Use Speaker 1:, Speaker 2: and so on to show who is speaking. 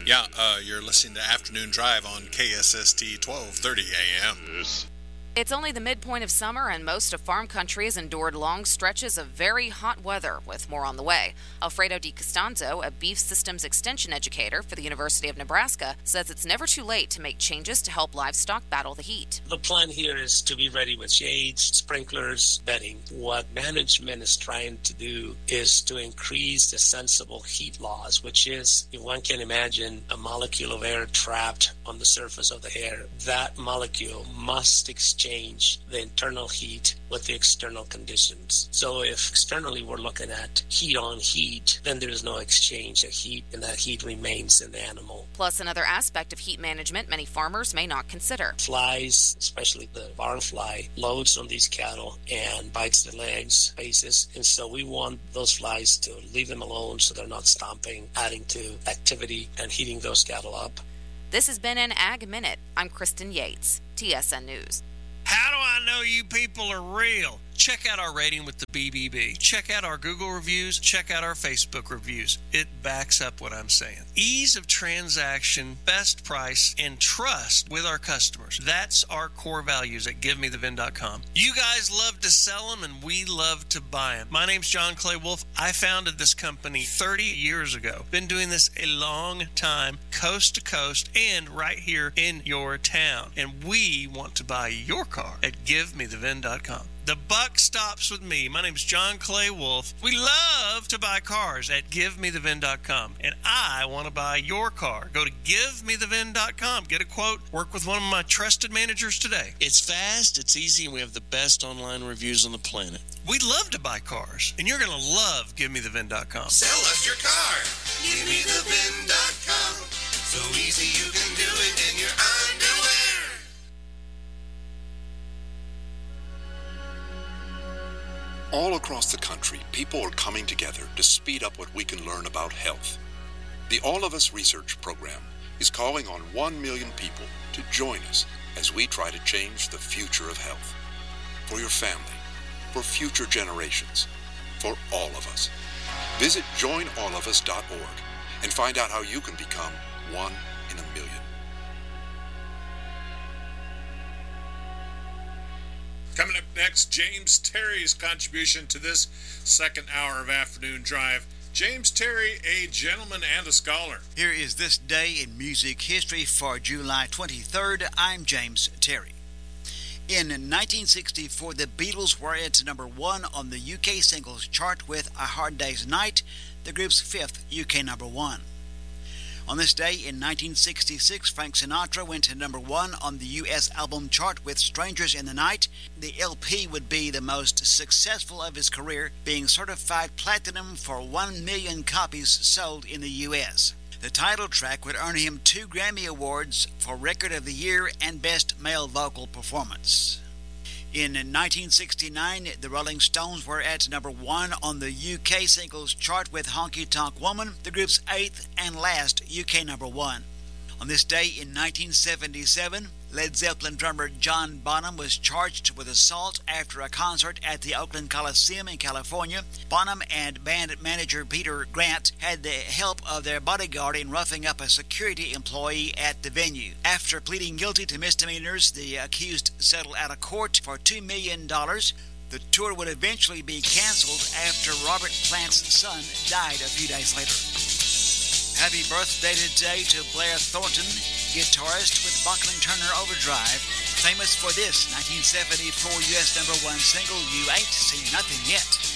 Speaker 1: Yeah, you're listening to Afternoon Drive on KSST 1230 AM.
Speaker 2: It's only the midpoint of summer, and most of farm country has endured long stretches of very hot weather, with more on the way. Alfredo Di Costanzo, a beef systems extension educator for the University of Nebraska, says it's never too late to make changes to help livestock battle the heat.
Speaker 3: The plan here is to be ready with shades, sprinklers, bedding. What management is trying to do is to increase the sensible heat loss, which is, if one can imagine a molecule of air trapped on the surface of the air, that molecule must exchange the internal heat with the external conditions. So if externally we're looking at heat on heat, then there's no exchange of heat, and that heat remains in the animal.
Speaker 2: Plus, another aspect of heat management many farmers may not consider.
Speaker 3: Flies, especially the barn fly, loads on these cattle and bites the legs, faces, and so we want those flies to leave them alone so they're not stomping, adding to activity and heating those cattle up.
Speaker 2: This has been an Ag Minute. I'm Kristen Yates, TSN News.
Speaker 4: How do I know you people are real? Check out our rating with the BBB. Check out our Google reviews. Check out our Facebook reviews. It backs up what I'm saying. Ease of transaction, best price, and trust with our customers. That's our core values at GiveMeTheVin.com. You guys love to sell them, and we love to buy them. My name's John Clay Wolf. I founded this company 30 years ago. Been doing this a long time, coast to coast, and right here in your town. And we want to buy your car at GiveMeTheVin.com. The buck stops with me. My name's John Clay Wolf. We love to buy cars at GiveMeTheVin.com, and I want to buy your car. Go to GiveMeTheVin.com. Get a quote. Work with one of my trusted managers today.
Speaker 5: It's fast, it's easy, and we have the best online reviews on the planet.
Speaker 4: We love to buy cars, and you're going to love GiveMeTheVin.com.
Speaker 6: Sell us your car. GiveMeTheVin.com. So easy you can do it in your underwear.
Speaker 7: All across the country, people are coming together to speed up what we can learn about health. The All of Us Research Program is calling on 1 million people to join us as we try to change the future of health. For your family, for future generations, for all of us. Visit joinallofus.org and find out how you can become one in a million.
Speaker 1: Coming up next, James Terry's contribution to this second hour of Afternoon Drive. James Terry, a gentleman and a scholar.
Speaker 8: Here is this day in music history for July 23rd. I'm James Terry. In 1964, the Beatles were at number 1 on the UK singles chart with A Hard Day's Night, the group's 5th UK number 1. On this day in 1966, Frank Sinatra went to number 1 on the U.S. album chart with Strangers in the Night. The LP would be the most successful of his career, being certified platinum for 1 million copies sold in the U.S. The title track would earn him 2 Grammy Awards for Record of the Year and Best Male Vocal Performance. In 1969, the Rolling Stones were at number 1 on the UK singles chart with Honky Tonk Woman, the group's 8th and last UK number 1. On this day in 1977, Led Zeppelin drummer John Bonham was charged with assault after a concert at the Oakland Coliseum in California. Bonham and band manager Peter Grant had the help of their bodyguard in roughing up a security employee at the venue. After pleading guilty to misdemeanors, the accused settled out of court for $2 million. The tour would eventually be canceled after Robert Plant's son died a few days later. Happy birthday today to Blair Thornton, guitarist with Buckland Turner Overdrive, famous for this 1974 U.S. #1 single, You Ain't Seen Nothing Yet.